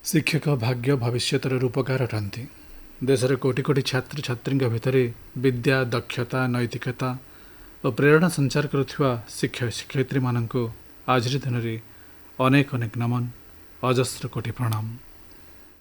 ଶିକ୍ଷକ ଭାଗ୍ୟ ଭବିଷ୍ୟତର ରୂପକାର ଅଟନ୍ତି। ଦେଶର କୋଟି କୋଟି ଛାତ୍ରଛାତ୍ରୀଙ୍କ ଭିତରେ ବିଦ୍ୟା, ଦକ୍ଷତା, ନୈତିକତା ଓ ପ୍ରେରଣା ସଞ୍ଚାର କରୁଥିବା ଶିକ୍ଷକ ଶିକ୍ଷୟିତ୍ରୀମାନଙ୍କୁ ଆଜିର ଦିନରେ ଅନେକ ଅନେକ ନମନ, ଅଜସ୍ର କୋଟି ପ୍ରଣାମ।